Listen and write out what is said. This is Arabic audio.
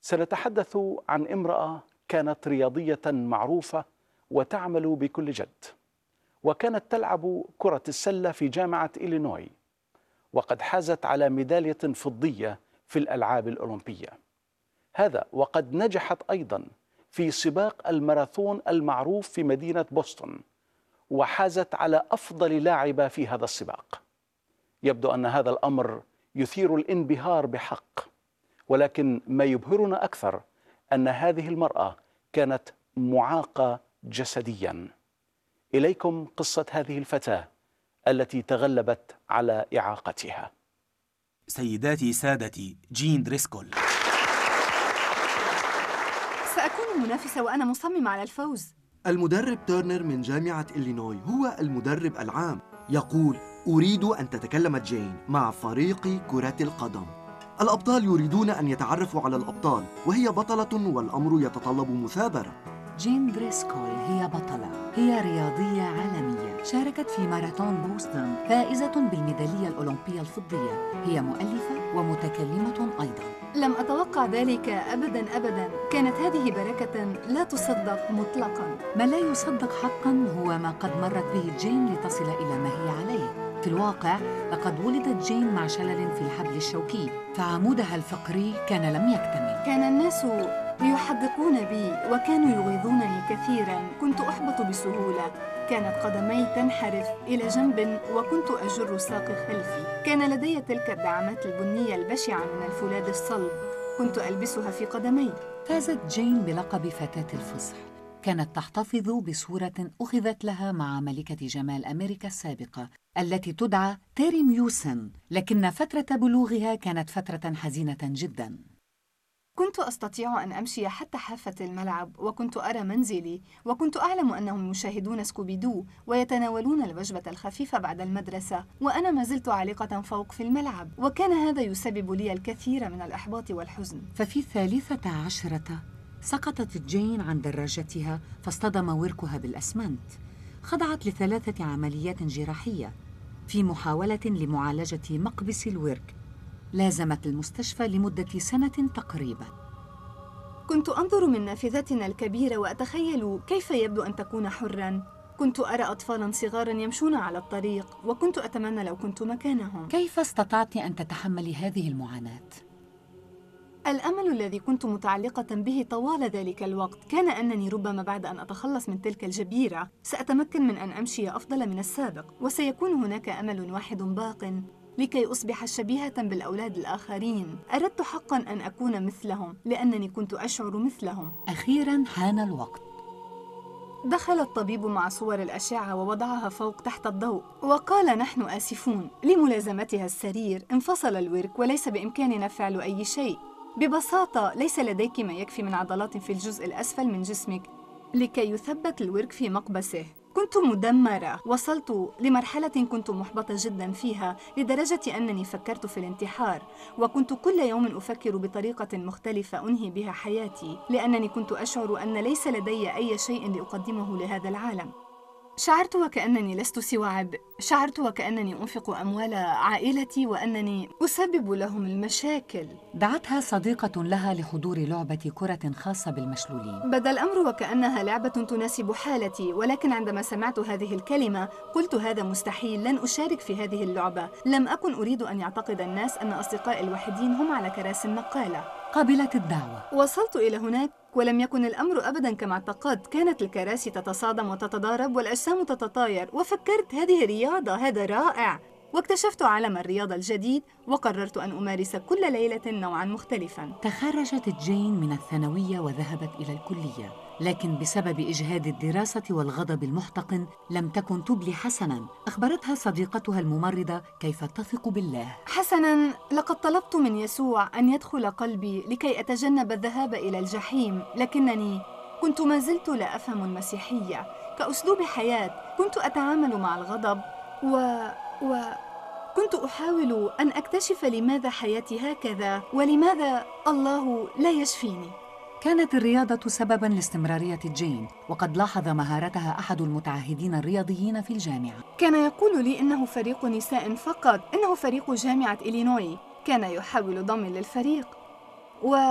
سنتحدث عن امرأة كانت رياضية معروفة وتعمل بكل جد، وكانت تلعب كرة السلة في جامعة إلينوي، وقد حازت على ميدالية فضية في الألعاب الأولمبية. هذا وقد نجحت أيضا في سباق الماراثون المعروف في مدينة بوسطن، وحازت على أفضل لاعبة في هذا السباق. يبدو أن هذا الأمر يثير الانبهار بحق، ولكن ما يبهرنا أكثر أن هذه المرأة كانت معاقة جسديا. إليكم قصة هذه الفتاة التي تغلبت على إعاقتها. سيداتي سادتي، جين دريسكول. سأكون منافسة وأنا مصممة على الفوز. المدرب تيرنر من جامعة إلينوي هو المدرب العام. يقول: أريد أن تتكلم جين مع فريق كرة القدم. الأبطال يريدون أن يتعرفوا على الأبطال، وهي بطلة والأمر يتطلب مثابرة. جين دريسكول هي بطلة، هي رياضية عالمية، شاركت في ماراثون بوسطن، فائزة بالميدالية الأولمبية الفضية، هي مؤلفة ومتكلمة أيضاً. لم أتوقع ذلك أبداً أبداً، كانت هذه بركة لا تصدق مطلقاً. ما لا يصدق حقاً هو ما قد مرت به جين لتصل إلى ما هي عليه. في الواقع لقد ولدت جين مع شلل في الحبل الشوكي، فعمودها الفقري كان لم يكتمل. كان الناس يحدقون بي وكانوا يغيظونني كثيراً، كنت أحبط بسهولة، كانت قدمي تنحرف إلى جنب وكنت أجر ساقي خلفي. كان لدي تلك الدعامات البنية البشعة من الفولاذ الصلب، كنت ألبسها في قدمي. فازت جين بلقب فتاة الفصح. كانت تحتفظ بصورة أخذت لها مع ملكة جمال أمريكا السابقة التي تدعى تيري ميوسن، لكن فترة بلوغها كانت فترة حزينة جداً. كنت أستطيع أن أمشي حتى حافة الملعب، وكنت أرى منزلي، وكنت أعلم أنهم يشاهدون سكوبيدو ويتناولون الوجبة الخفيفة بعد المدرسة، وأنا ما زلت عالقة فوق في الملعب، وكان هذا يسبب لي الكثير من الإحباط والحزن. ففي 13 سقطت جين عن دراجتها فاصطدم وركها بالأسمنت. خضعت ل3 عمليات جراحية في محاولة لمعالجة مقبس الورك. لازمت المستشفى لمدة سنة تقريباً. كنت أنظر من نافذتنا الكبيرة وأتخيل كيف يبدو أن تكون حراً. كنت أرى أطفالاً صغاراً يمشون على الطريق، وكنت أتمنى لو كنت مكانهم. كيف استطعت أن تتحملي هذه المعاناة؟ الأمل الذي كنت متعلقة به طوال ذلك الوقت كان أنني ربما بعد أن أتخلص من تلك الجبيرة سأتمكن من أن أمشي أفضل من السابق، وسيكون هناك أمل واحد باق لكي أصبح شبيهة بالأولاد الآخرين. أردت حقاً أن أكون مثلهم لأنني كنت أشعر مثلهم. أخيراً حان الوقت. دخل الطبيب مع صور الأشعة ووضعها فوق تحت الضوء وقال: نحن آسفون لملازمتها السرير، انفصل الورك وليس بإمكاننا فعل أي شيء. ببساطة ليس لديك ما يكفي من عضلات في الجزء الأسفل من جسمك لكي يثبت الورك في مقبسه. كنت مدمرة، وصلت لمرحلة كنت محبطة جدا فيها لدرجة أنني فكرت في الانتحار، وكنت كل يوم أفكر بطريقة مختلفة أنهي بها حياتي، لأنني كنت أشعر أن ليس لدي أي شيء لأقدمه لهذا العالم. شعرت وكأنني لست سوى عبء، شعرت وكأنني أنفق أموال عائلتي وأنني أسبب لهم المشاكل. دعتها صديقة لها لحضور لعبة كرة خاصة بالمشلولين. بدا الأمر وكأنها لعبة تناسب حالتي، ولكن عندما سمعت هذه الكلمة قلت: هذا مستحيل، لن أشارك في هذه اللعبة. لم أكن أريد أن يعتقد الناس أن أصدقائي الوحيدين هم على كراسي النقالة. قبلت الدعوة. وصلت إلى هناك ولم يكن الأمر أبداً كما اعتقدت. كانت الكراسي تتصادم وتتضارب والأجسام تتطاير، وفكرت: هذه رياضة، هذا رائع. واكتشفت عالم الرياضة الجديد وقررت أن أمارس كل ليلة نوعاً مختلفاً. تخرجت جين من الثانوية وذهبت إلى الكلية، لكن بسبب إجهاد الدراسة والغضب المحتقن لم تكن تبلي حسناً. أخبرتها صديقتها الممرضة كيف تثق بالله. حسناً، لقد طلبت من يسوع أن يدخل قلبي لكي أتجنب الذهاب إلى الجحيم، لكنني كنت ما زلت لا أفهم المسيحية كأسلوب حياة. كنت أتعامل مع الغضب كنت أحاول أن أكتشف لماذا حياتي هكذا ولماذا الله لا يشفيني. كانت الرياضة سبباً لاستمرارية جين، وقد لاحظ مهارتها أحد المتعهدين الرياضيين في الجامعة. كان يقول لي إنه فريق نساء فقط، إنه فريق جامعة إلينوي. كان يحاول ضمي للفريق